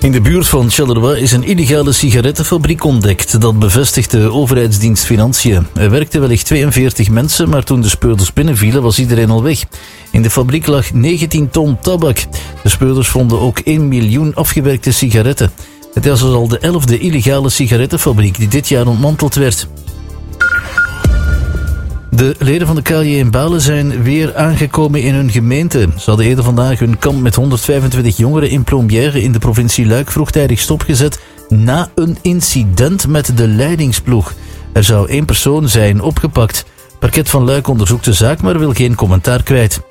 In de buurt van Charleroi is een illegale sigarettenfabriek ontdekt. Dat bevestigt de overheidsdienst Financiën. Er werkten wellicht 42 mensen, maar toen de speurders binnenvielen was iedereen al weg. In de fabriek lag 19 ton tabak. De speurders vonden ook 1 miljoen afgewerkte sigaretten. Het was al de 11e illegale sigarettenfabriek die dit jaar ontmanteld werd. De leden van de KJ in Balen zijn weer aangekomen in hun gemeente. Ze hadden eerder vandaag hun kamp met 125 jongeren in Plombières in de provincie Luik vroegtijdig stopgezet na een incident met de leidingsploeg. Er zou 1 persoon zijn opgepakt. Parket van Luik onderzoekt de zaak, maar wil geen commentaar kwijt.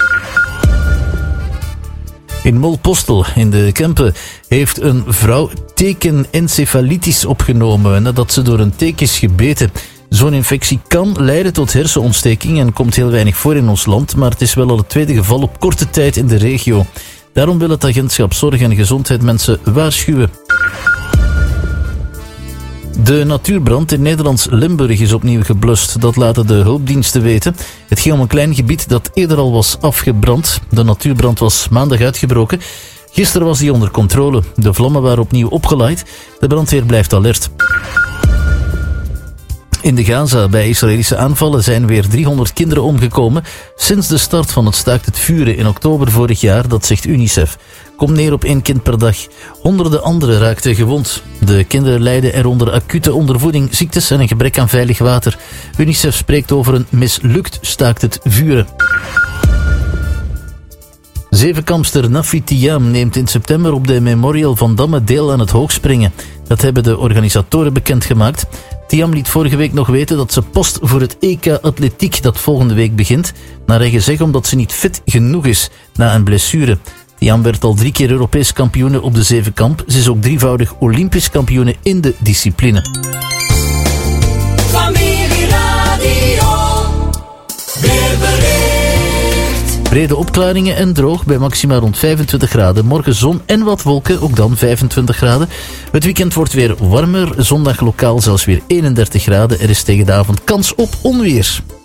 In Molpostel in de Kempen heeft een vrouw tekenencefalitis opgenomen nadat ze door een teek is gebeten. Zo'n infectie kan leiden tot hersenontsteking en komt heel weinig voor in ons land, maar het is wel al het tweede geval op korte tijd in de regio. Daarom wil het agentschap Zorg en Gezondheid mensen waarschuwen. De natuurbrand in Nederlands Limburg is opnieuw geblust. Dat laten de hulpdiensten weten. Het ging om een klein gebied dat eerder al was afgebrand. De natuurbrand was maandag uitgebroken. Gisteren was die onder controle. De vlammen waren opnieuw opgeleid. De brandweer blijft alert. In de Gaza bij Israëlische aanvallen zijn weer 300 kinderen omgekomen sinds de start van het staakt het vuren in oktober vorig jaar, dat zegt UNICEF. Komt neer op 1 kind per dag. Honderden anderen raakten gewond. De kinderen lijden eronder acute ondervoeding, ziektes en een gebrek aan veilig water. UNICEF spreekt over een mislukt staakt het vuren. Zevenkampster Nafi Thiam neemt in september op de Memorial van Damme deel aan het hoogspringen. Dat hebben de organisatoren bekendgemaakt. Thiam liet vorige week nog weten dat ze post voor het EK Atletiek dat volgende week begint. Naar eigen zeggen omdat ze niet fit genoeg is na een blessure. Thiam werd al 3 keer Europees kampioene op de zevenkamp. Ze is ook 3-voudig Olympisch kampioene in de discipline. Brede opklaringen en droog bij maxima rond 25 graden. Morgen zon en wat wolken, ook dan 25 graden. Het weekend wordt weer warmer. Zondag lokaal zelfs weer 31 graden. Er is tegen de avond kans op onweer.